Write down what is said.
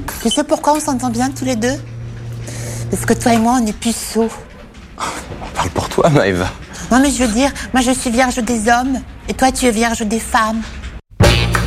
Tu sais pourquoi on s'entend bien tous les deux? Parce que toi et moi, on est puceaux. Parle pour toi, Maëva. Non mais je veux dire, moi je suis vierge des hommes, et toi tu es vierge des femmes.